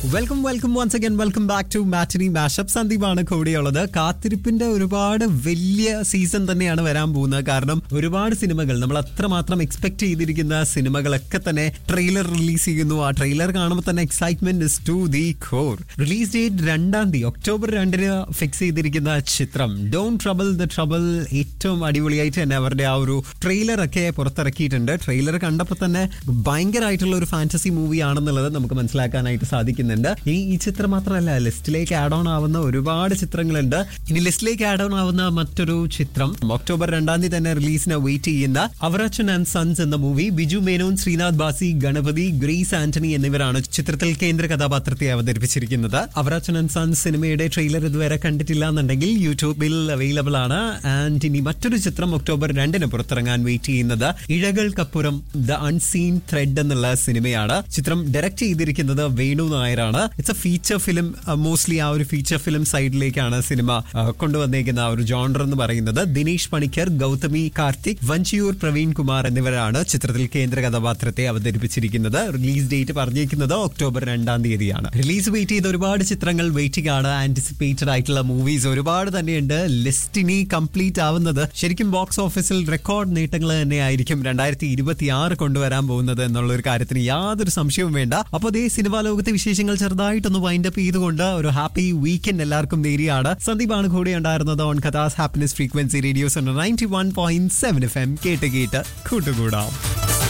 Welcome once again welcome back to matinee mashup. സന്ദീപാണ് കൂടെയുള്ളത്. കാത്തിരിപ്പിന്റെ ഒരുപാട് വലിയ സീസൺ തന്നെയാണ് വരാൻ പോകുന്നത്. കാരണം ഒരുപാട് സിനിമകൾ നമ്മൾ അത്രമാത്രം എക്സ്പെക്ട് ചെയ്തിരിക്കുന്ന സിനിമകളൊക്കെ തന്നെ ട്രെയിലർ റിലീസ് ചെയ്യുന്നു. ആ ട്രെയിലർ കാണുമ്പോൾ തന്നെ excitement is to the core. Release date 2 October 2 fix ചെയ്തിരിക്കുന്ന ചിത്രം ഡോണ്ട് ട്രബിൾ ദ ട്രബിൾ ഏറ്റവും അടിപൊളിയായിട്ട് തന്നെ അവരുടെ ആ ഒരു ട്രെയിലർ ഒക്കെ പുറത്തിറക്കിയിട്ടുണ്ട്. ട്രെയിലർ കണ്ടപ്പോൾ തന്നെ ഭയങ്കരമായിട്ടുള്ള ഒരു ഫാന്റസി മൂവി ആണെന്നുള്ളത് നമുക്ക് മനസ്സിലാക്കാനായിട്ട് സാധിക്കുന്നുണ്ട്. ഇനി ഈ ചിത്രം മാത്രമല്ല, ലിസ്റ്റിലേക്ക് ആഡ് ഓൺ ആവുന്ന ഒരുപാട് ചിത്രങ്ങളുണ്ട്. ഇനി ലിസ്റ്റിലേക്ക് ആഡ് ഓൺ ആവുന്ന മറ്റൊരു ചിത്രം ഒക്ടോബർ 2 തന്നെ റിലീസിന് വെയിറ്റ് ചെയ്യുന്ന അവറാച്ചൻ ആൻഡ് സൺസ് എന്ന മൂവി. ബിജു മേനോൻ, ശ്രീനാഥ് ബാസി, ഗണപതി, ഗ്രേസ് ആന്റണി എന്നിവരാണ് ചിത്രത്തിൽ കേന്ദ്ര കഥാപാത്രത്തെ അവതരിപ്പിച്ചിരിക്കുന്നത്. അവറാച്ചൻ ആൻഡ് സൺസ് സിനിമയുടെ ട്രെയിലർ ഇതുവരെ കണ്ടിട്ടില്ല എന്നുണ്ടെങ്കിൽ യൂട്യൂബിൽ അവൈലബിൾ ആണ്. ആൻഡ് ഇനി മറ്റൊരു ചിത്രം ഒക്ടോബർ 2 പുറത്തിറങ്ങാൻ വെയിറ്റ് ചെയ്യുന്നത് ഇഴകൾക്കപ്പുറം ദ അൺസീൻ ത്രെഡ് എന്നുള്ള സിനിമയാണ്. ചിത്രം ഡയറക്ട് ചെയ്തിരിക്കുന്നത് വേണു നായരാണ്. It's A feature film. Mostly ആ ഒരു ഫീച്ചർ ഫിലിം സൈഡിലേക്കാണ് സിനിമ കൊണ്ടുവന്നേക്കുന്ന ആ ഒരു ജോണർ എന്ന് പറയുന്നത്. ദിനേശ് പണിക്കർ, ഗൗതമി കാർത്തിക്, വഞ്ചിയൂർ പ്രവീൺ കുമാർ എന്നിവരാണ് ചിത്രത്തിൽ കേന്ദ്ര കഥാപാത്രത്തെ അവതരിപ്പിച്ചിരിക്കുന്നത്. റിലീസ് ഡേറ്റ് പറഞ്ഞിരിക്കുന്നത് ഒക്ടോബർ 2 റിലീസ് വെയിറ്റ് ചെയ്ത ഒരുപാട് ചിത്രങ്ങൾ വെയിറ്റിംഗ് ആണ്. ആന്റിസിപ്പേറ്റഡ് ആയിട്ടുള്ള മൂവീസ് ഒരുപാട് തന്നെയുണ്ട്. ലിസ്റ്റിനി കംപ്ലീറ്റ് ആവുന്നത് ശരിക്കും ബോക്സ് ഓഫീസിൽ റെക്കോർഡ് നേട്ടങ്ങൾ തന്നെയായിരിക്കും 2026 കൊണ്ടുവരാൻ പോകുന്നത് എന്നുള്ള ഒരു കാര്യത്തിന് യാതൊരു സംശയവും വേണ്ട. അപ്പോൾ അതേ സിനിമാ ലോകത്തെ വിശേഷങ്ങൾ ചെറുതായിട്ടൊന്ന് വൈൻഡപ്പ് ചെയ്തുകൊണ്ട് ഒരു ഹാപ്പി വീക്കെൻഡ് എല്ലാവർക്കും നേരിയാണ്. സന്ദീപാണ് കൂടെ ഉണ്ടായിരുന്നത് on കഥാസ് happiness frequency radios 91.7 FM. കേട്ട് കൂട്ടുകൂടാം.